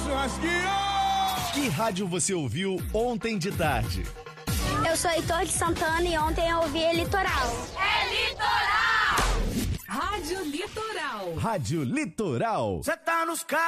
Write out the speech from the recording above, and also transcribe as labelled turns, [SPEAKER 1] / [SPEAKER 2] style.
[SPEAKER 1] churrasquinho!
[SPEAKER 2] Que rádio você ouviu ontem de tarde?
[SPEAKER 3] Eu sou Heitor de Santana e ontem eu ouvi Litoral.
[SPEAKER 4] É Litoral!
[SPEAKER 5] Rádio Litoral.
[SPEAKER 2] Rádio Litoral.
[SPEAKER 1] Cê tá nos carros.